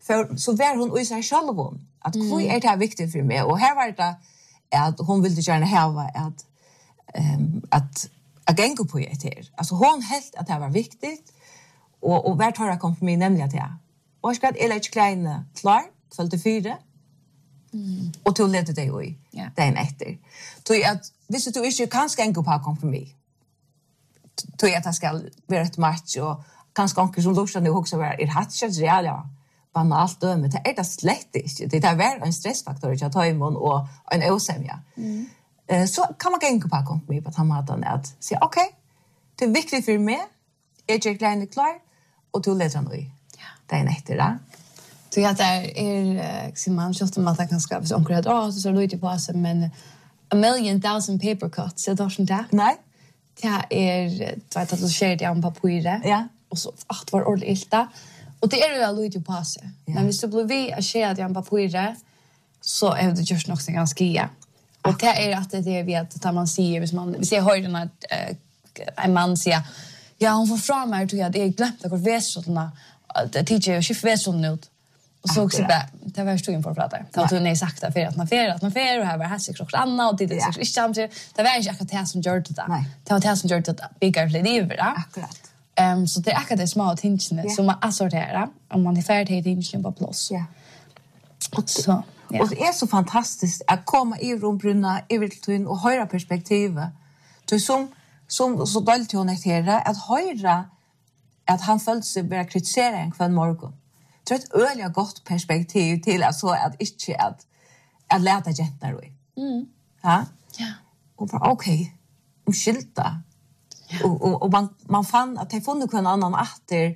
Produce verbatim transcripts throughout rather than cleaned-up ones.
för så var hon i sig själv att mm. vad är det här viktigt för mig och här var det att hon ville gärna ha att um, att att gänga på det här. Alltså hon helt att det var viktigt och och vart har jag kom för mig nämligen till. Och ska det är kleine klar följde fyra. Mm. Och till lite det ju yeah. den efter. Så att visst du inte kan gänga på kompromiss. Så att det ska vara ett match och kanske onkel som lustar nu också var är hatchat reala banalt döme det är det slett inte det är väl en stressfaktor att ta imon och en osämja. Mm. Eh så kan man gänga på kompromiss på han hade att säga okej det är viktigt för mig är jag kleine klar och till lite nu. Ja. Det är efter det. Så jag där är som man just att man kan skriva så onkel hade åh så lite på sig men a million thousand paper cuts så då inte. Nej. Det är vet att det sker det om papper. Ja. Och så att var ordentligt ilta. Och det är ju väl lite på sig. Ja. Men hvis du blir vi att ske det om papper så är det just något ganska ja. Och det är att det är vi att ta man ser hvis man vi ser höjden att en man säger ja hon får fram mig tror jag det är glömt att gå vässorna det teacher ju skift vässorna ut. Och så också bara det var stod inför prata. Det var nej sagt för att man fer att man fer och här var häsik också Anna och det det så inte samtidigt. Det var inte akkurat det som gjorde det. Det var det som gjorde det bigger för det över. Akkurat. Ehm um, så det är akkurat det små tingene som man assorterar om man är färdig till ingen på plats. Ja. Och så ja. Och det är så fantastiskt att komma i rumbrunna i viltun och höra perspektivet. Så som som så dalt hon det att höra att han följde sig bara kritisera en kväll morgon. Det är ett öliga gott perspektiv till att så att inte att att lära jäntor då. Mm. Ja. Ja. Och bara okej. Okay, om skilta. Ja. Och, och och man man fann att det funnit en annan åter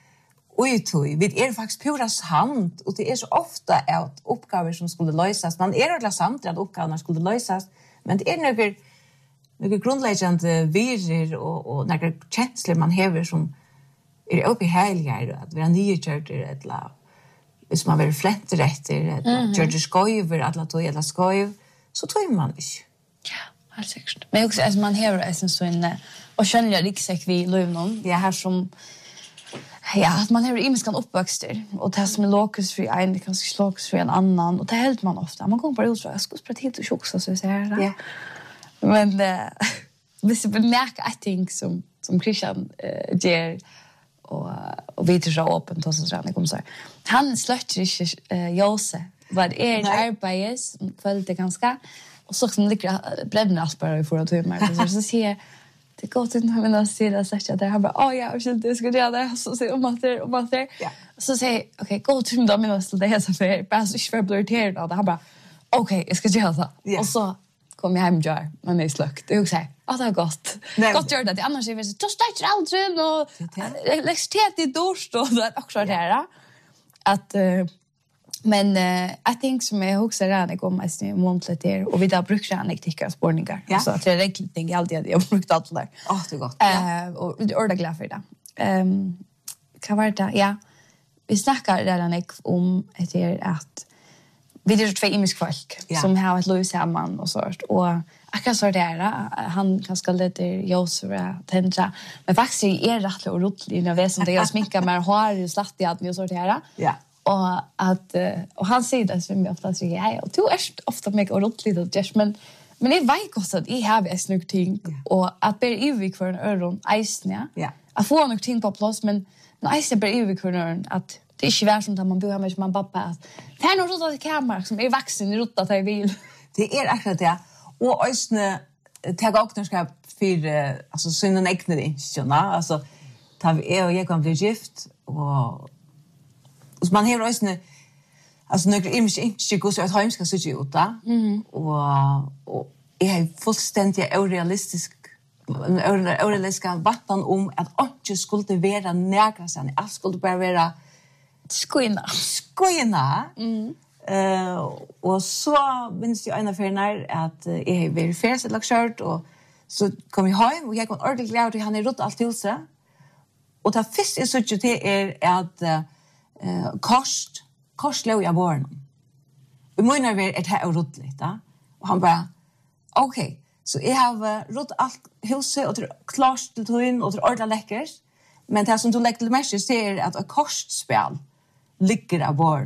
oj toj vid är faktiskt pura sant och det är så ofta att uppgifter som skulle lösas man är det samt att uppgifterna skulle lösas men det är några några grundläggande virer och och några känslor man har som är det uppe i helger att vara nygjort eller hvis man vill flätta rätt eller George Skoiver att låta eller Skoiv så tror man inte. Ja, helt säkert. Men också alltså man har en så en och skönja ryggsäck vi Lövnon. Det är här som ja, att man har imiskan uppväxter och det som är lokus för en det kanske slags för en annan och det helt man ofta. Man kommer bara ut så jag ska spela helt och tjoxa så så här. Ja. Men eh hvis du märker att ting som som Christian eh ger och och vet så öppet och så där kommer så. Han släcker inte eh Jose. Vad är det arbetes följde ganska och så som det bredden aspar för att höra så ser det går inte när man ser det så att det har bara åh ja och så det ska göra det så så om att om att så säger okej gå till dem men så det är så för bara så för blurred och det har bara okej jag ska göra det och så kom jag hem jar men det är släckt det är också att det har gått gott gör det annars är det så just aldrig och elektricitet i dorst och det också där att men uh, I think som jag också redan går mest i måntligt där och vi där brukar jag inte spårningar ja. Så att det är riktigt ting alltid jag brukt allt där. Åh det är gott. Eh uh, och det är glad för det. Ehm um, kan vara det ja. Vi snackar redan ik om att det är att vi är två imisk folk ja. Som har ett lus samman och sånt och akkurat så där han kan ska lite Josua tänka men faktiskt är rätt och roligt när vi som det är sminka med hår och slatt i att vi så där. Ja. Och att och han säger det som jag ofta säger hej och du är ofta mycket ordentligt och just men men det var gott att I har ett snyggt ting och att be evig för en öron isne. Ja. Att få något ting på plats men när ice be evig för en att det är inte värt som att man bor hemma med man pappa att det är något sånt kamera som är vuxen i rotta till bil. Det är akkurat det. Och isne ta också ska för alltså synen äckne inte alltså tar vi och jag kan bli gift och så man har också alltså några image inte går så att hem ska se ut där och och är fullständigt orealistisk orealistiska vatten om att inte skulle vara nära sen allt skulle bara vara skoina skoina mm. eh och så minns jag en affär när att jag är väldigt färs ett laxört och så kom jag hem och jag kom ordentligt glad att han är rott allt till sig och det första är så att det är att eh kost kost låg jag barn. Vi menar vi ett här rottligt va och han bara okej okay, så jag har rott allt huset och det klart till tyn och det ordla läckert men det som du lägger till mest är att ett kostspel ligger av barn